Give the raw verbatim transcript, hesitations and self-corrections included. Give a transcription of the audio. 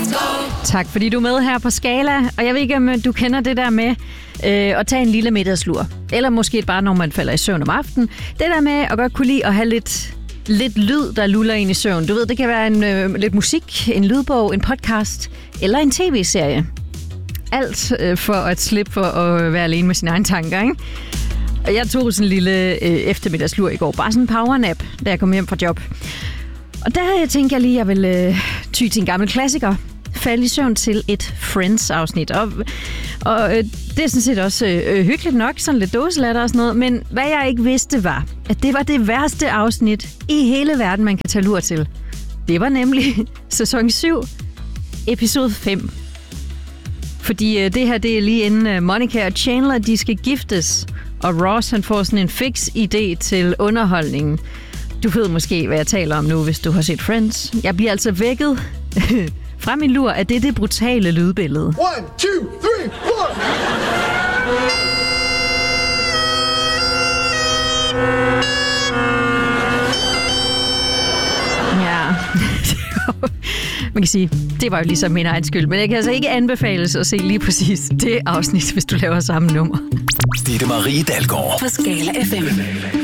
Tak fordi du er med her på Skala. Og jeg ved ikke, om du kender det der med øh, at tage en lille middagslur. Eller måske bare, når man falder i søvn om aftenen. Det der med at godt kunne lide at have lidt, lidt lyd, der luller ind i søvn. Du ved, det kan være en, øh, lidt musik, en lydbog, en podcast eller en tv-serie. Alt øh, for at slippe for at være alene med sine egne tanker, ikke? Og jeg tog sådan en lille øh, eftermiddagslur i går. Bare sådan en powernap, da jeg kom hjem fra job. Og der tænkte jeg lige, at jeg ville øh, ty til en gammel klassiker. Falde i søvn til et Friends-afsnit. Og, og øh, det er sådan set også øh, hyggeligt nok, sådan lidt dåselatter og sådan noget. Men hvad jeg ikke vidste var, at det var det værste afsnit i hele verden, man kan tage lur til. Det var nemlig sæson syv, episode fem. Fordi øh, det her, det er lige inden øh, Monica og Chandler, de skal giftes. Og Ross, han får sådan en fix idé til underholdningen. Du ved måske, hvad jeg taler om nu, hvis du har set Friends. Jeg bliver altså vækket fra min lur, at det er det brutale lydbillede. One, two, three, four! Ja, man kan sige, det var jo ligesom min egen skyld. Men jeg kan altså ikke anbefales at se lige præcis det afsnit, hvis du laver samme nummer. Stine Marie Dalgaard på Skala F M.